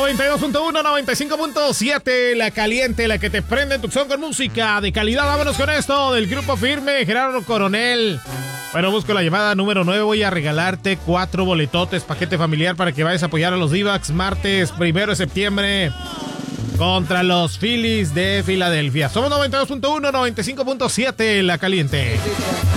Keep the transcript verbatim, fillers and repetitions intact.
noventa y dos punto uno, noventa y cinco punto siete, la caliente, la que te prende tu son con música de calidad. Vámonos con esto del Grupo Firme, Gerardo Coronel. Bueno, busco la llamada número nueve. Voy a regalarte cuatro boletotes, paquete familiar para que vayas a apoyar a los D-backs martes primero de septiembre contra los Phillies de Filadelfia. Somos noventa y dos punto uno, noventa y cinco punto siete, la caliente.